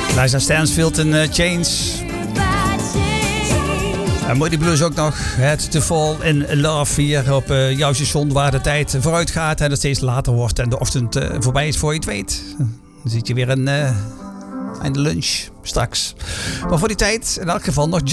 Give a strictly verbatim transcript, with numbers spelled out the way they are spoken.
Liza Stansfield en uh, Change. En mooi die blues ook nog. Het To Fall in Love hier op uh, jouw station waar de tijd vooruit gaat en het steeds later wordt en de ochtend uh, voorbij is voor je het weet. Dan zit je weer een, uh, aan de lunch straks. Maar voor die tijd in elk geval nog